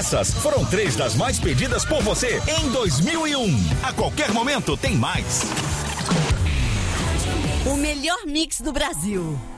Essas foram 3 das mais pedidas por você em 2001. A qualquer momento tem mais. O melhor mix do Brasil.